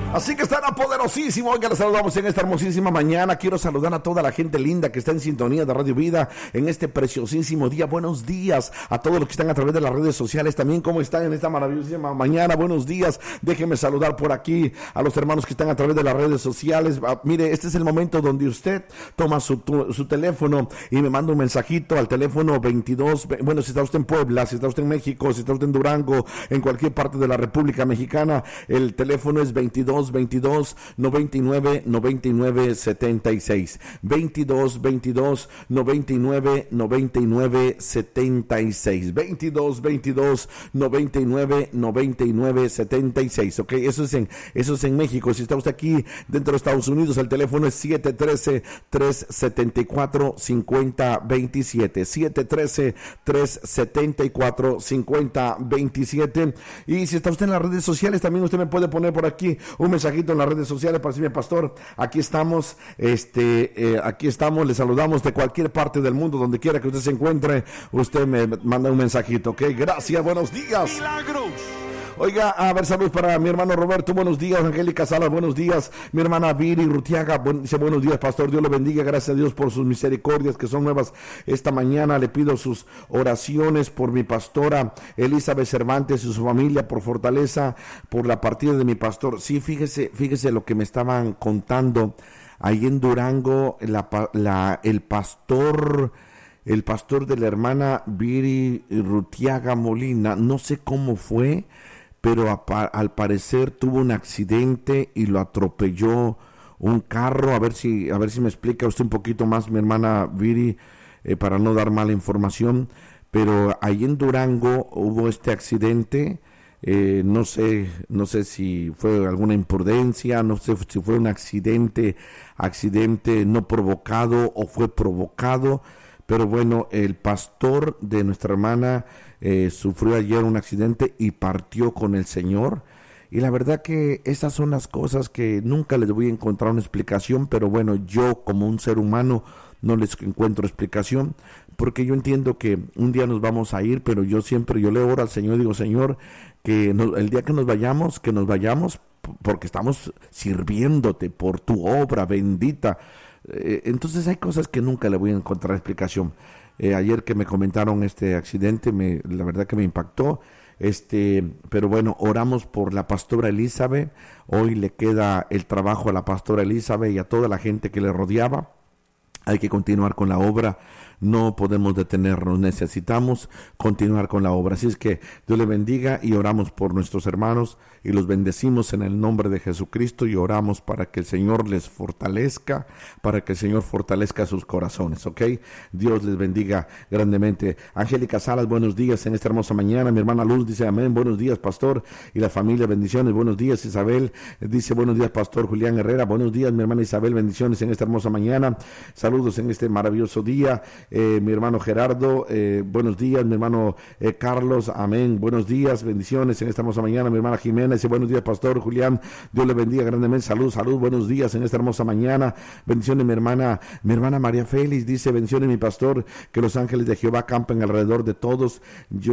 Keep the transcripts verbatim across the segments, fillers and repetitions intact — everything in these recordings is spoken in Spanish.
Así que estará poderosísimo. Oiga, les saludamos en esta hermosísima mañana. Quiero saludar a toda la gente linda que está en sintonía de Radio Vida en este preciosísimo día. Buenos días a todos los que están a través de las redes sociales también. ¿Cómo están en esta maravillosísima mañana? Buenos días. Déjenme saludar por aquí a los hermanos que están a través de las redes sociales. Ah, mire, este es el momento donde usted toma su, tu, su teléfono y me manda un mensajito al teléfono veintidós. Bueno, si está usted en Puebla, si está usted en México, si está usted en Durango, en cualquier parte de la República Mexicana, el teléfono es veintidós veintidós noventa y nueve noventa y nueve setenta y seis. veintidós veintidós noventa y nueve noventa y nueve setenta y seis. veintidós veintidós noventa y nueve noventa y nueve setenta y seis. Ok, eso es en eso es en México. Si está usted aquí dentro de Estados Unidos, el teléfono es siete uno tres, tres siete cuatro, cinco cero dos siete. siete uno tres, tres siete cuatro, cinco cero dos siete. Y si está usted en las redes sociales, también usted me puede poner por aquí un mensajito en las redes sociales para decirme: pastor, aquí estamos, este, eh, aquí estamos, le saludamos de cualquier parte del mundo, donde quiera que usted se encuentre, usted me manda un mensajito, ok, gracias, buenos días. Milagros. Oiga, a ver, saludos para mi hermano Roberto, buenos días. Angélica Salas, buenos días. Mi hermana Viri Rutiaga, buen, dice: buenos días, pastor, Dios le bendiga, gracias a Dios por sus misericordias que son nuevas esta mañana. Le pido sus oraciones por mi pastora Elizabeth Cervantes y su familia, por fortaleza, por la partida de mi pastor. Sí, fíjese, fíjese lo que me estaban contando ahí en Durango, la, la, el pastor... El pastor de la hermana Viri Rutiaga Molina, no sé cómo fue, pero a, al parecer tuvo un accidente y lo atropelló un carro. A ver si, a ver si me explica usted un poquito más, mi hermana Viri, eh, para no dar mala información. Pero ahí en Durango hubo este accidente. Eh, no sé, no sé si fue alguna imprudencia, no sé si fue un accidente, accidente no provocado o fue provocado. Pero bueno, el pastor de nuestra hermana eh, sufrió ayer un accidente y partió con el Señor. Y la verdad que esas son las cosas que nunca les voy a encontrar una explicación, pero bueno, yo como un ser humano no les encuentro explicación, porque yo entiendo que un día nos vamos a ir, pero yo siempre, yo le oro al Señor y digo: Señor, que no, el día que nos vayamos, que nos vayamos porque estamos sirviéndote por tu obra bendita. Eh, entonces hay cosas que nunca le voy a encontrar explicación. Eh, ayer que me comentaron este accidente, me, la verdad que me impactó. Este, pero bueno, oramos por la pastora Elizabeth. Hoy le queda el trabajo a la pastora Elizabeth y a toda la gente que le rodeaba. Hay que continuar con la obra, no podemos detenernos, necesitamos continuar con la obra. Así es que Dios le bendiga y oramos por nuestros hermanos y los bendecimos en el nombre de Jesucristo y oramos para que el Señor les fortalezca, para que el Señor fortalezca sus corazones, ¿ok? Dios les bendiga grandemente. Angélica Salas, buenos días en esta hermosa mañana. Mi hermana Luz dice: amén, buenos días, pastor, y la familia, bendiciones. Buenos días, Isabel, dice: buenos días, pastor Julián Herrera. Buenos días, mi hermana Isabel, bendiciones en esta hermosa mañana. Saludos en este maravilloso día. Eh, mi hermano Gerardo, eh, buenos días. Mi hermano eh, Carlos, amén, buenos días, bendiciones en esta hermosa mañana. Mi hermana Jimena dice: buenos días, pastor Julián, Dios le bendiga grandemente. Salud, salud, buenos días en esta hermosa mañana. Bendiciones, mi hermana, mi hermana María Félix dice: bendiciones, mi pastor, que los ángeles de Jehová campen alrededor de todos,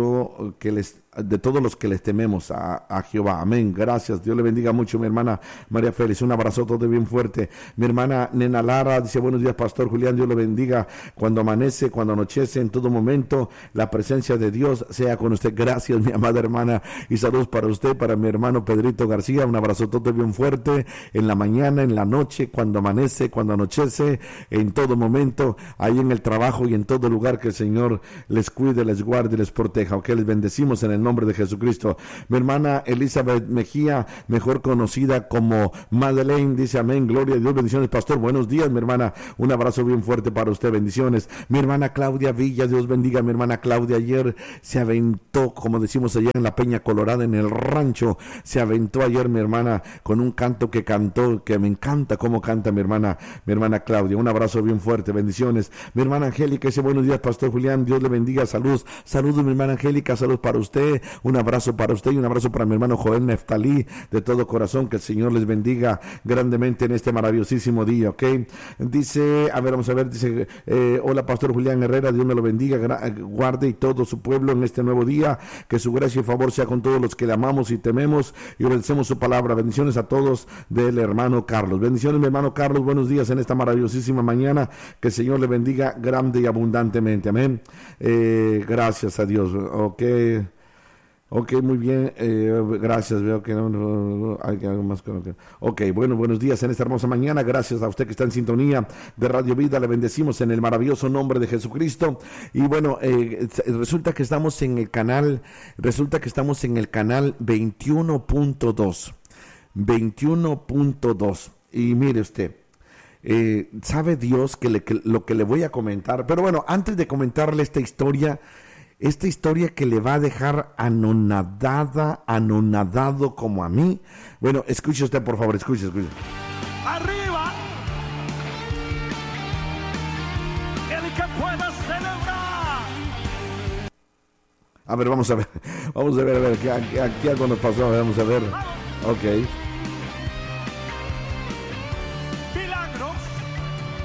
yo que les de todos los que les tememos a, a Jehová, amén, gracias, Dios le bendiga mucho, mi hermana María Félix, un abrazo todo bien fuerte. Mi hermana Nena Lara dice: buenos días, pastor Julián, Dios le bendiga, cuando amanece, cuando anochece, en todo momento, la presencia de Dios sea con usted. Gracias, mi amada hermana, y saludos para usted, para mi hermano Pedrito García, un abrazo todo bien fuerte, en la mañana, en la noche, cuando amanece, cuando anochece, en todo momento, ahí en el trabajo y en todo lugar, que el Señor les cuide, les guarde y les proteja, ok, les bendecimos en el nombre de Jesucristo. Mi hermana Elizabeth Mejía, mejor conocida como Madeleine, dice: amén, gloria a Dios, bendiciones, pastor, buenos días, mi hermana, un abrazo bien fuerte para usted, bendiciones. Mi hermana Claudia Villa, Dios bendiga, mi hermana Claudia, ayer se aventó, como decimos allá en la Peña Colorada, en el rancho, se aventó ayer mi hermana con un canto que cantó, que me encanta cómo canta mi hermana, mi hermana Claudia, un abrazo bien fuerte, bendiciones. Mi hermana Angélica dice: buenos días, pastor Julián, Dios le bendiga, saludos, saludos, mi hermana Angélica, saludos para usted, dice, un abrazo para usted y un abrazo para mi hermano Joel Neftalí, de todo corazón, que el Señor les bendiga grandemente en este maravillosísimo día, ¿ok? Dice, a ver, vamos a ver, dice, eh, hola Pastor Julián Herrera, Dios me lo bendiga, gra- guarde y todo su pueblo en este nuevo día, que su gracia y favor sea con todos los que le amamos y tememos y obedecemos su palabra. Bendiciones a todos del hermano Carlos. Bendiciones, mi hermano Carlos, buenos días en esta maravillosísima mañana, que el Señor le bendiga grande y abundantemente, amén. Eh, gracias a Dios, ok. Ok, muy bien, eh, gracias, veo que no, no, no, hay algo más. Ok, bueno, buenos días en esta hermosa mañana, gracias a usted que está en sintonía de Radio Vida, le bendecimos en el maravilloso nombre de Jesucristo. Y bueno, eh, resulta que estamos en el canal, resulta que estamos en el canal veintiuno punto dos, veintiuno punto dos, y mire usted, eh, sabe Dios que, le, que lo que le voy a comentar, pero bueno, antes de comentarle esta historia, Esta historia que le va a dejar anonadada, anonadado como a mí. Bueno, escuche usted, por favor, escuche, escuche. Arriba, el que pueda celebrar. A ver, vamos a ver, vamos a ver, a ver, aquí, aquí, aquí algo nos pasó, vamos a ver. Ok.